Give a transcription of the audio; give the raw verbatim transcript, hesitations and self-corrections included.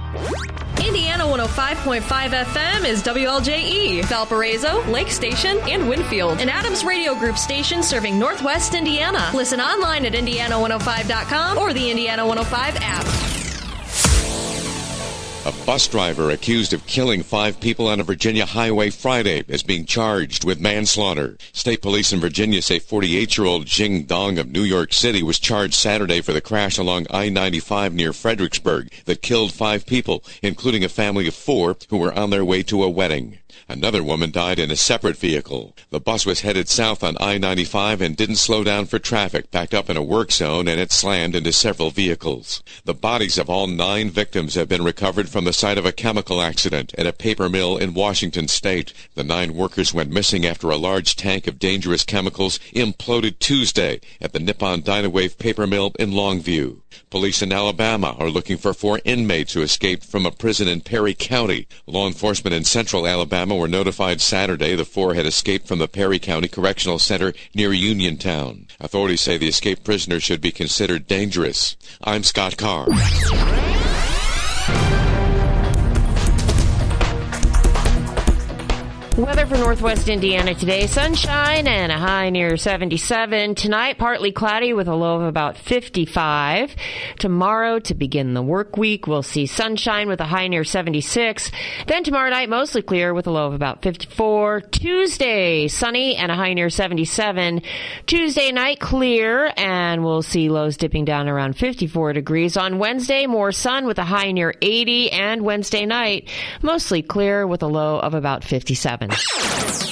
Indiana one oh five point five F M is W L J E, Valparaiso, Lake Station, and Winfield, an Adams Radio Group station serving Northwest Indiana. Listen online at indiana one oh five dot com or the Indiana one oh five app. A bus driver accused of killing five people on a Virginia highway Friday is being charged with manslaughter. State police in Virginia say forty-eight-year-old Jing Dong of New York City was charged Saturday for the crash along I ninety-five near Fredericksburg that killed five people, including a family of four who were on their way to a wedding. Another woman died in a separate vehicle. The bus was headed south on I ninety-five and didn't slow down for traffic, backed up in a work zone, and it slammed into several vehicles. The bodies of all nine victims have been recovered from the site of a chemical accident at a paper mill in Washington state. The nine workers went missing after a large tank of dangerous chemicals imploded Tuesday at the Nippon Dynawave paper mill in Longview. Police in Alabama are looking for four inmates who escaped from a prison in Perry County. Law enforcement in central Alabama were notified Saturday the four had escaped from the Perry County Correctional Center near Uniontown. Authorities say the escaped prisoners should be considered dangerous. I'm Scott Carr. Weather for Northwest Indiana today, sunshine and a high near seventy-seven. Tonight, partly cloudy with a low of about fifty-five. Tomorrow, to begin the work week, we'll see sunshine with a high near seventy-six. Then tomorrow night, mostly clear with a low of about fifty-four. Tuesday, sunny and a high near seventy-seven. Tuesday night, clear, and we'll see lows dipping down around fifty-four degrees. On Wednesday, more sun with a high near eighty, and Wednesday night, mostly clear with a low of about fifty-seven.